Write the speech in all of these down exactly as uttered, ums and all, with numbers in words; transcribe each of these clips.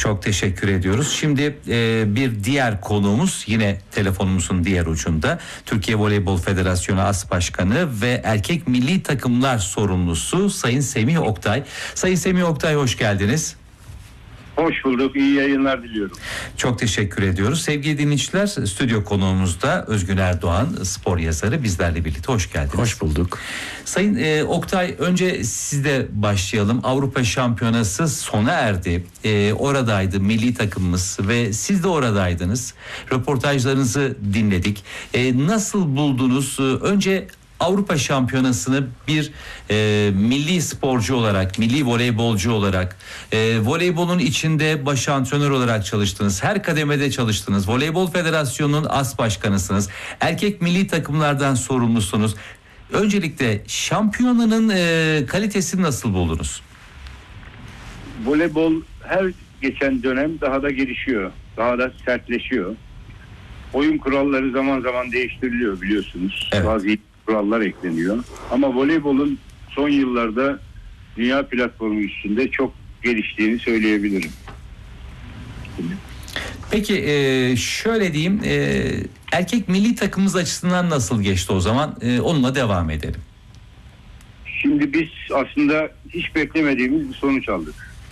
Çok teşekkür ediyoruz. Şimdi e, bir diğer konuğumuz yine telefonumuzun diğer ucunda. Türkiye Voleybol Federasyonu As Başkanı ve erkek milli takımlar sorumlusu Sayın Semih Oktay. Sayın Semih Oktay, hoş geldiniz. Hoş bulduk. İyi yayınlar diliyorum. Çok teşekkür ediyoruz. Sevgili dinleyiciler, stüdyo konuğumuzda Özgün Erdoğan, spor yazarı, bizlerle birlikte. Hoş geldiniz. Hoş bulduk. Sayın e, Oktay, önce sizde başlayalım. Avrupa Şampiyonası sona erdi. E, oradaydı milli takımımız ve siz de oradaydınız. Röportajlarınızı dinledik. E, nasıl buldunuz? Önce Avrupa Şampiyonası'nı bir e, milli sporcu olarak, milli voleybolcu olarak, e, voleybolun içinde baş antrenör olarak çalıştınız. Her kademede çalıştınız. Voleybol Federasyonu'nun as başkanısınız. Erkek milli takımlardan sorumlusunuz. Öncelikle şampiyonanın e, kalitesini nasıl buldunuz? Voleybol her geçen dönem daha da gelişiyor. Daha da sertleşiyor. Oyun kuralları zaman zaman değiştiriliyor, biliyorsunuz. Evet. Bazı kurallar ekleniyor. Ama voleybolun son yıllarda dünya platformu üstünde çok geliştiğini söyleyebilirim. Peki e, şöyle diyeyim, e, erkek milli takımımız açısından nasıl geçti o zaman? E, onunla devam edelim. Şimdi biz aslında hiç beklemediğimiz bir sonuç aldık.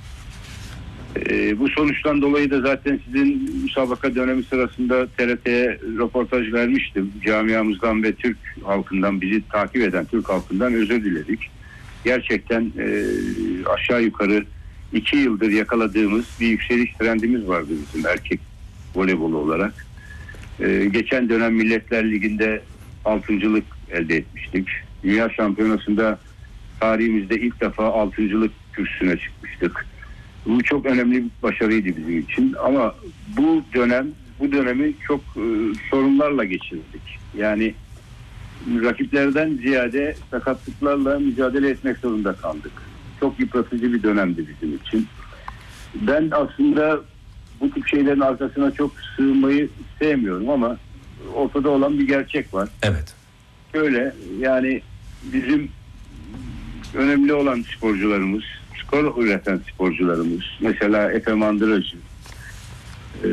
Ee, bu sonuçtan dolayı da zaten sizin müsabaka dönemi sırasında T R T'ye röportaj vermiştim. Camiamızdan ve Türk halkından, bizi takip eden Türk halkından özür diledik. Gerçekten e, aşağı yukarı iki yıldır yakaladığımız bir yükseliş trendimiz vardı bizim erkek voleybolu olarak. E, geçen dönem Milletler Ligi'nde altıncılık elde etmiştik. Dünya Şampiyonası'nda tarihimizde ilk defa altıncılık kürsüsüne çıkmıştık. Bu çok önemli bir başarıydı bizim için. Ama bu dönem, bu dönemi çok e, sorunlarla geçirdik. Yani rakiplerden ziyade sakatlıklarla mücadele etmek zorunda kaldık. Çok yıpratıcı bir dönemdi bizim için. Ben aslında bu tip şeylerin arkasına çok sığınmayı sevmiyorum ama ortada olan bir gerçek var. Evet. Şöyle, yani bizim önemli olan sporcularımız, skor üreten sporcularımız, mesela Efe Mandıracı, e,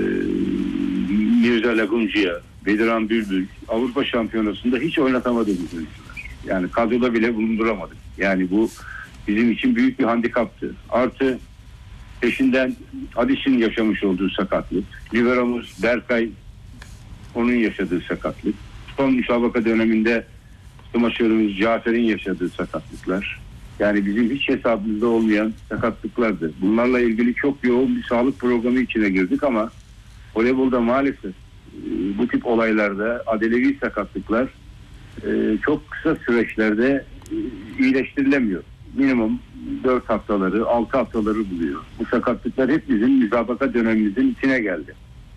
Mirza Lagunciya, Bediran Bülbül Avrupa Şampiyonası'nda hiç oynatamadığımız oyuncular. Yani kadroda bile bulunduramadık. Yani bu bizim için büyük bir handikaptı. Artı peşinden Hadis'in yaşamış olduğu sakatlık, liberomuz Berkay, onun yaşadığı sakatlık, son müsabaka döneminde smaçörümüz Cafer'in yaşadığı sakatlıklar. Yani bizim hiç hesabımızda olmayan sakatlıklardı. Bunlarla ilgili çok yoğun bir sağlık programı içine girdik ama voleybolda maalesef bu tip olaylarda adelevi sakatlıklar çok kısa süreçlerde iyileştirilemiyor. Minimum dört haftaları, altı haftaları buluyor. Bu sakatlıklar hep bizim müsabaka dönemimizin içine geldi.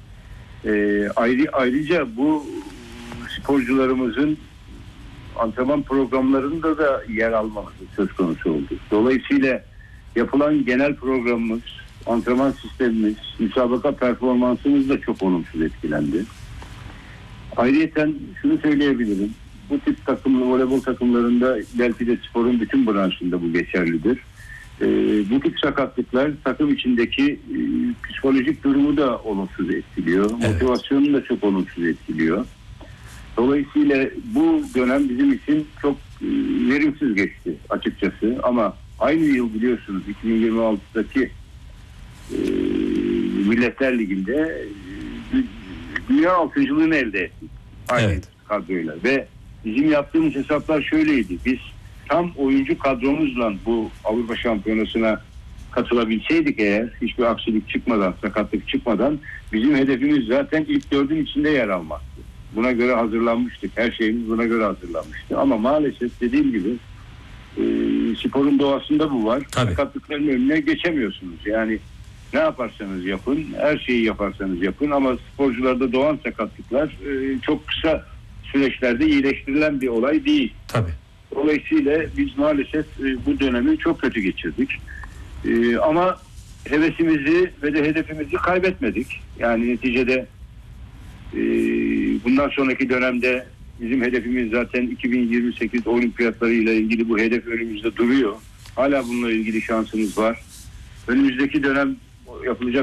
Ayrı, ayrıca bu sporcularımızın antrenman programlarında da yer alması söz konusu oldu. Dolayısıyla yapılan genel programımız, antrenman sistemimiz, müsabaka performansımız da çok olumsuz etkilendi. Ayrıyeten şunu söyleyebilirim. Bu tip takımlı voleybol takımlarında, belki de sporun bütün branşında bu geçerlidir. Ee, bu tip sakatlıklar takım içindeki e, psikolojik durumu da olumsuz etkiliyor. Evet. Motivasyonu da çok olumsuz etkiliyor. Dolayısıyla bu dönem bizim için çok e, verimsiz geçti açıkçası. Ama aynı yıl biliyorsunuz iki bin yirmi altıdaki e, Milletler Ligi'nde e, dünya altıncılığını elde ettik. Aynı evet. kadroyla. Ve bizim yaptığımız hesaplar şöyleydi. Biz tam oyuncu kadromuzla bu Avrupa Şampiyonası'na katılabilseydik eğer, hiçbir aksilik çıkmadan, sakatlık çıkmadan, bizim hedefimiz zaten ilk dördün içinde yer almaktı. Buna göre hazırlanmıştık. Her şeyimiz buna göre hazırlanmıştı. Ama maalesef dediğim gibi e, sporun doğasında bu var. Tabii. Sakatlıkların önüne geçemiyorsunuz. Yani ne yaparsanız yapın, her şeyi yaparsanız yapın ama sporcularda doğan sakatlıklar e, çok kısa süreçlerde iyileştirilen bir olay değil. Tabii. Dolayısıyla biz maalesef e, bu dönemi çok kötü geçirdik. E, ama hevesimizi ve de hedefimizi kaybetmedik. Yani neticede e, bundan sonraki dönemde bizim hedefimiz zaten iki bin yirmi sekiz olimpiyatları ile ilgili bu hedef önümüzde duruyor. Hala bununla ilgili şansımız var. Önümüzdeki dönem yapılacak